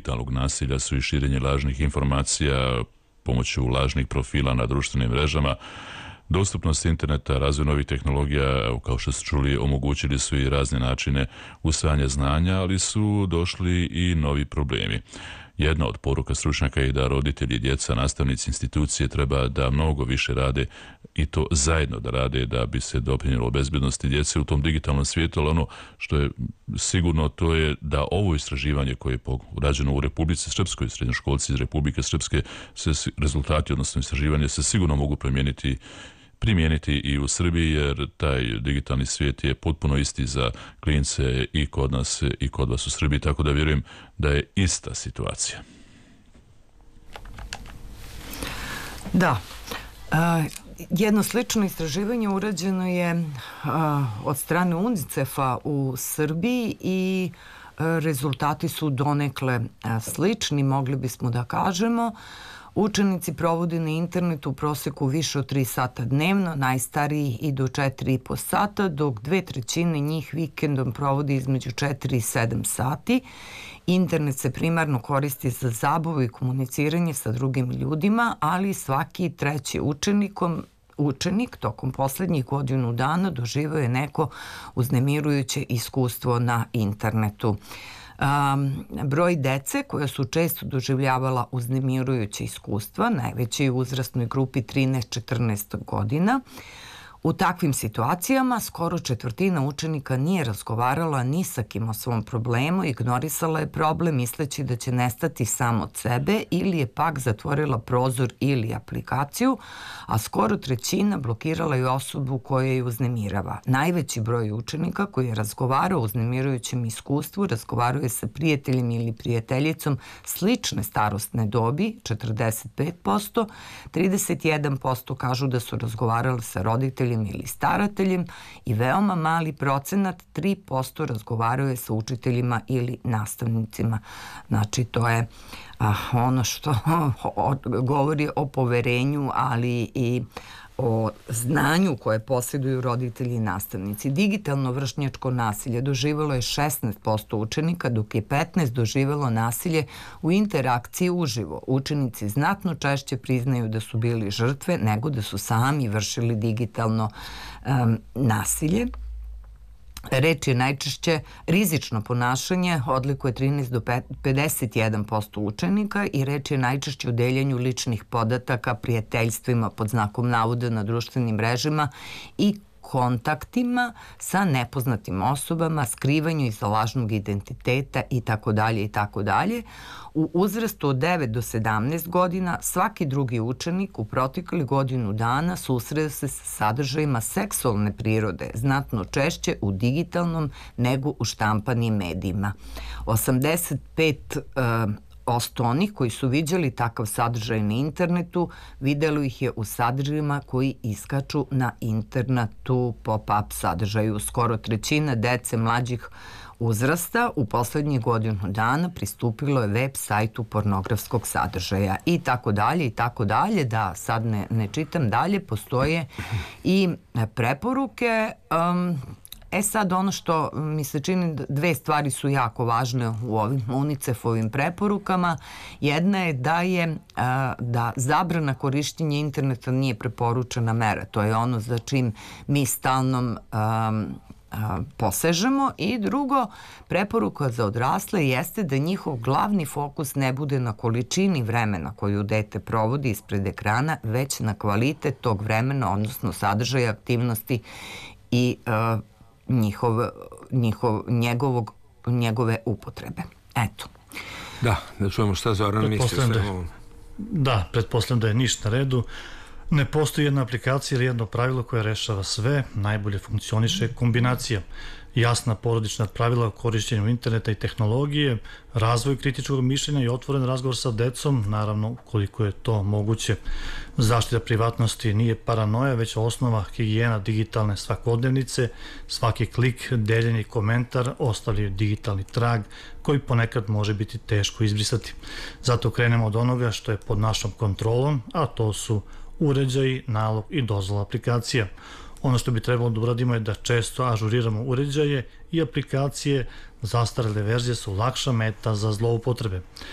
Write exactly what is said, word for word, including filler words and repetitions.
digitalnog nasilja su i širenje lažnih informacija pomoću lažnih profila na društvenim mrežama. Dostupnost interneta, razvoj novih tehnologija, kao što ste čuli, omogućili su i razne načine usvajanja znanja, ali su došli i novi problemi. Jedna od poruka stručnjaka je da roditelji, djeca, nastavnici, institucije treba da mnogo više rade i to zajedno da rade da bi se doprinijelo bezbednosti djece u tom digitalnom svijetu, ali ono što je sigurno to je da ovo istraživanje koje je rađeno u Republici Srpskoj, srednjoškolci iz Republike Srpske, se rezultati, odnosno istraživanje, se sigurno mogu promijeniti primijeniti i u Srbiji, jer taj digitalni svijet je potpuno isti za klince i kod nas i kod vas u Srbiji, tako da vjerujem da je ista situacija. Da. Jedno slično istraživanje urađeno je od strane UNICEF-a u Srbiji i rezultati su donekle slični, mogli bismo da kažemo. Učenici provode na internetu u proseku više od tri sata dnevno, najstariji i do četiri i po sata, dok dve trećine njih vikendom provodi između četiri i sedam sati. Internet se primarno koristi za zabavu i komuniciranje sa drugim ljudima, ali svaki treći učenikom Učenik tokom posljednjih godinu dana doživio je neko uznemirujuće iskustvo na internetu. Um, broj dece koja su često doživljavala uznemirujuće iskustva, najveći je u uzrasnoj grupi trinaest do četrnaest godina. U takvim situacijama skoro četvrtina učenika nije razgovarala ni sa kim o svom problemu, ignorisala je problem misleći da će nestati sam od sebe ili je pak zatvorila prozor ili aplikaciju, a skoro trećina blokirala je osobu koja je uznemirava. Najveći broj učenika koji je razgovarao o uznemirujućem iskustvu razgovarao je sa prijateljem ili prijateljicom slične starosne dobi, četrdeset pet posto, trideset jedan posto kažu da su razgovarali sa roditeljima ili starateljem i veoma mali procenat, tri posto, razgovarao je sa učiteljima ili nastavnicima. Znači, to je a, ono što o, govori o poverenju, ali i o znanju koje posjeduju roditelji i nastavnici. Digitalno vršnjačko nasilje doživjelo je šesnaest posto učenika, dok je petnaest posto doživjelo nasilje u interakciji uživo. Učenici znatno češće priznaju da su bili žrtve nego da su sami vršili digitalno um, nasilje. Reč je najčešće rizično ponašanje, odlikuje trinaest do pedeset jedan posto učenika i reč je najčešće o deljenju ličnih podataka, prijateljstvima pod znakom navoda na društvenim mrežama i kontaktima sa nepoznatim osobama, skrivanju iza lažnog identiteta i tako dalje i tako dalje. U uzrastu od devet do sedamnaest godina svaki drugi učenik u proteklih godinu dana susreo se sa sadržajima seksualne prirode, znatno češće u digitalnom nego u štampanim medijima. osamdeset pet posto onih koji su viđali takav sadržaj na internetu, vidjeli ih je u sadržajima koji iskaču na internetu pop-up sadržaju. Skoro trećina dece mlađih uzrasta u posljednjih godinu dana pristupilo je web sajtu pornografskog sadržaja i tako dalje i tako dalje, da sad ne, ne čitam dalje. Postoje i preporuke. Um, E sad, ono što mi se čini, dve stvari su jako važne u ovim UNICEF-ovim preporukama. Jedna je da je da zabrana korištenja interneta nije preporučena mera. To je ono za čim mi stalno um, posežemo. I drugo, preporuka za odrasle jeste da njihov glavni fokus ne bude na količini vremena koju dete provodi ispred ekrana, već na kvalitet tog vremena, odnosno sadržaja, aktivnosti i uh, njihov, njihov, njegovog, njegove upotrebe. Eto. Da, da čujemo šta Zoran misli o svemu ovom. Da, pretpostavljam da je ništa na redu. Ne postoji jedna aplikacija ili jedno pravilo koje rešava sve, najbolje funkcioniše kombinacija. Jasna porodična pravila o korišćenju interneta i tehnologije, razvoj kritičkog mišljenja i otvoren razgovor sa decom, naravno koliko je to moguće. Zaštita privatnosti nije paranoja, već osnova higijena digitalne svakodnevnice. Svaki klik, deljenje komentar ostavljaju digitalni trag koji ponekad može biti teško izbrisati. Zato krenemo od onoga što je pod našom kontrolom, a to su uređaji, nalog i dozvola aplikacija. Ono što bi trebalo da uradimo je da često ažuriramo uređaje i aplikacije. Zastarele verzije su lakša meta za zloupotrebe.